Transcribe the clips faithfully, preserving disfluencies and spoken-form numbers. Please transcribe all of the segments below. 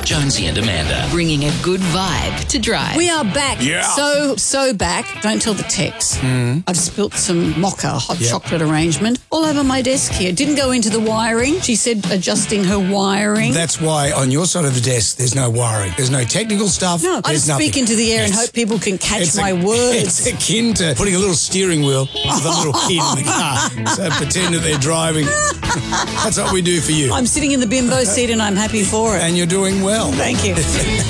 Jonesy and Amanda. Bringing a good vibe to drive. We are back. Yeah. So, so back. Don't tell the Tex. Mm. I've spilt some mocha hot Yep. chocolate arrangement all over my desk here. Didn't go into the wiring. She said adjusting her wiring. That's why on your side of the desk, there's no wiring. There's no technical stuff. no, I there's just speak nothing. into the air and It's- hope people can catch it's my a- words. It's akin to putting a little steering wheel with a little kid in the car. So pretend that they're driving. That's what we do for you. I'm sitting in the bimbo seat and I'm happy for it. And you're doing well. Thank you.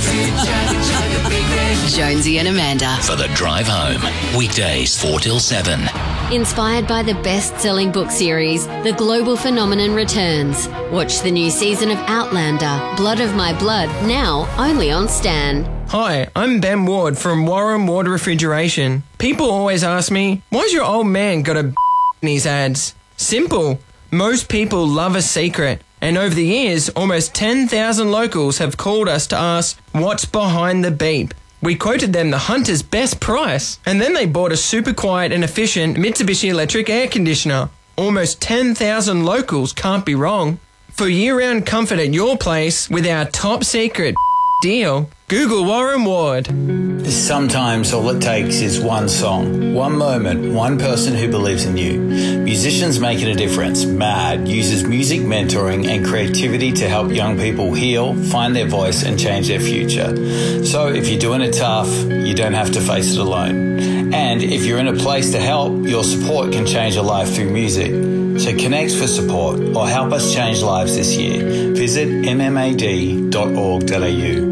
Jonesy and Amanda. For the drive home. Weekdays four till seven. Inspired by the best-selling book series, The Global Phenomenon returns. Watch the new season of Outlander, Blood of My Blood, now only on Stan. Hi, I'm Ben Ward from Warren Ward Refrigeration. People always ask me, why's your old man got a in his ads? Simple. Most people love a secret. And over the years, almost ten thousand locals have called us to ask, what's behind the beep? We quoted them the Hunter's best price, and then they bought a super quiet and efficient Mitsubishi electric air conditioner. Almost ten thousand locals can't be wrong. For year-round comfort at your place with our top secret deal, Google Warren Ward. Sometimes all it takes is one song, one moment, one person who believes in you. Musicians Making a Difference, MAD, uses music mentoring and creativity to help young people heal, find their voice and change their future. So if you're doing it tough, you don't have to face it alone. And if you're in a place to help, your support can change a life through music. So connect for support or help us change lives this year. Visit m m a d dot org dot a u.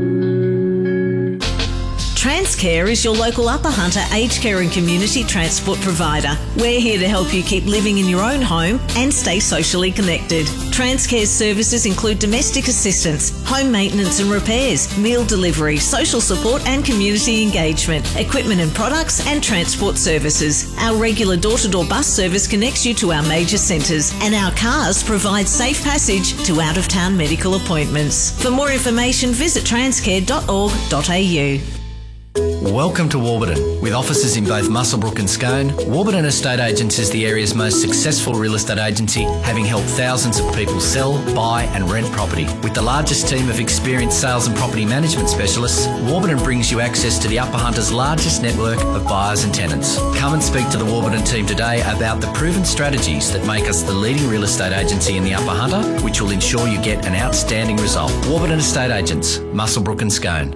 Transcare is your local Upper Hunter aged care and community transport provider. We're here to help you keep living in your own home and stay socially connected. Transcare's services include domestic assistance, home maintenance and repairs, meal delivery, social support and community engagement, equipment and products and transport services. Our regular door-to-door bus service connects you to our major centres, and our cars provide safe passage to out-of-town medical appointments. For more information, visit transcare dot org dot a u. Welcome to Warburton. With offices in both Muswellbrook and Scone, Warburton Estate Agents is the area's most successful real estate agency, having helped thousands of people sell, buy and rent property. With the largest team of experienced sales and property management specialists, Warburton brings you access to the Upper Hunter's largest network of buyers and tenants. Come and speak to the Warburton team today about the proven strategies that make us the leading real estate agency in the Upper Hunter, which will ensure you get an outstanding result. Warburton Estate Agents, Muswellbrook and Scone.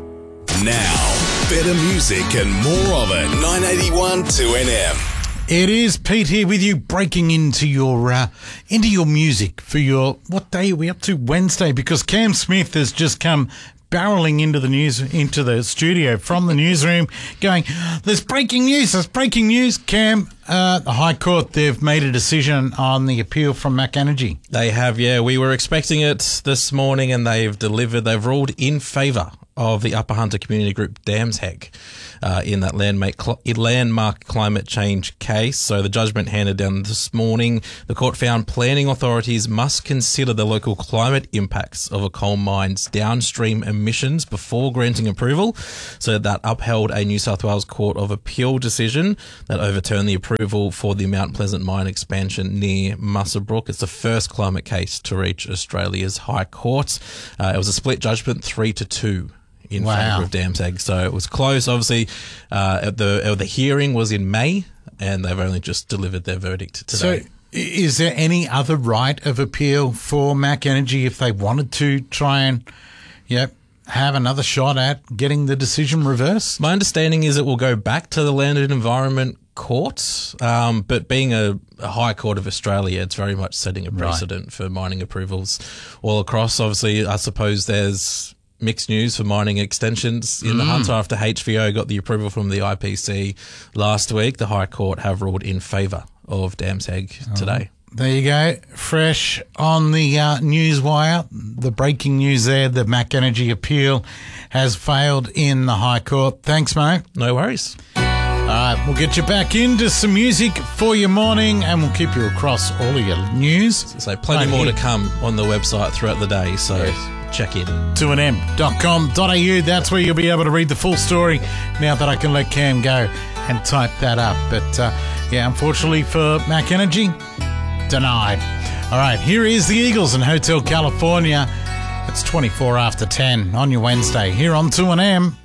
Now, better music and more of it. nine eighty-one two N M. It is Pete here with you, breaking into your uh, into your music for your, what day are we up to? Wednesday, because Cam Smith has just come barreling into the news, into the studio from the newsroom, going, there's breaking news, there's breaking news. Cam, uh, the High Court, they've made a decision on the appeal from Mac Energy. They have, yeah. We were expecting it this morning and they've delivered. They've ruled in favour of the Upper Hunter Community Group Damsheg uh, in that landmark, landmark climate change case. So the judgment handed down this morning. The court found planning authorities must consider the local climate impacts of a coal mine's downstream emissions before granting approval. So that upheld a New South Wales Court of Appeal decision that overturned the approval for the Mount Pleasant mine expansion near Muswellbrook. It's the first climate case to reach Australia's High Court. Uh, it was a split judgment, three to two. In Wow. favour of Damsheg, so it was close. Obviously, uh, the uh, the hearing was in May, and they've only just delivered their verdict today. So, is there any other right of appeal for Mac Energy if they wanted to try and, yep, have another shot at getting the decision reversed? My understanding is it will go back to the Land and Environment Court, um, but being a, a High Court of Australia, it's very much setting a precedent right. for mining approvals all across. Obviously, I suppose there's mixed news for mining extensions in mm. the Hunter after H V O got the approval from the I P C last week. The High Court have ruled in favour of Damsheg oh, today. There you go. Fresh on the uh, news wire. The breaking news there, the Mac Energy appeal has failed in the High Court. Thanks, mate. No worries. All right, we'll get you back into some music for your morning and we'll keep you across all of your news. So plenty right more here. to come on the website throughout the day, so yes. check in. two N M dot com dot a u. That's where you'll be able to read the full story now that I can let Cam go and type that up. But, uh, yeah, unfortunately for Mac Energy, denied. All right, here is the Eagles in Hotel California. It's twenty-four after ten on your Wednesday here on two N M.